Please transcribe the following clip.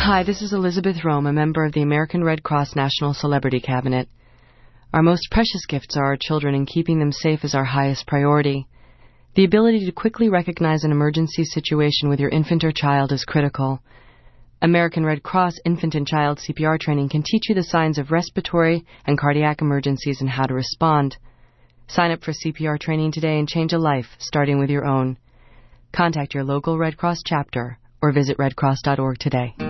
Hi, this is Elizabeth Rome, a member of the American Red Cross National Celebrity Cabinet. Our most precious gifts are our children, and keeping them safe is our highest priority. The ability to quickly recognize an emergency situation with your infant or child is critical. American Red Cross Infant and Child CPR training can teach you the signs of respiratory and cardiac emergencies and how to respond. Sign up for CPR training today and change a life, starting with your own. Contact your local Red Cross chapter or visit redcross.org today.